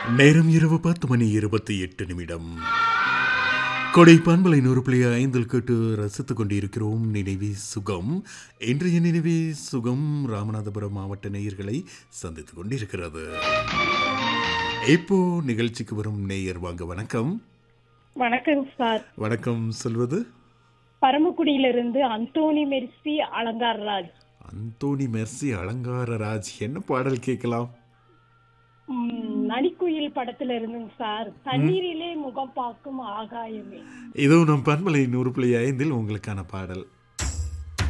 நேரம் இரவு 10:28. கொடை பண்பலை 100.5 கேட்டு ரசித்துக் கொண்டிருக்கிறோம். நினைவே சுகம். இன்றைய நினைவே சுகம் ராமநாதபுரம் மாவட்ட நேயர்களை சந்தித்துக் கொண்டிருக்கிறது. இப்போ நிகழ்ச்சிக்கு வரும் நேயர் வாங்க. வணக்கம். வணக்கம் சார். வணக்கம். சொல்வது பரமக்குடியிலிருந்து அந்தோணி மெர்சி அலங்காரராஜ். அந்தோணி மெர்சி அலங்காரராஜ். என்ன பாடல் கேட்கலாம்? நடிக்குயில் படத்துல இருந்துங்க சார். தண்ணீரிலே முகம் பார்க்கும் ஆகாயமே. இதோ நம் பண்பலை 100.5 உங்களுக்கான பாடல்.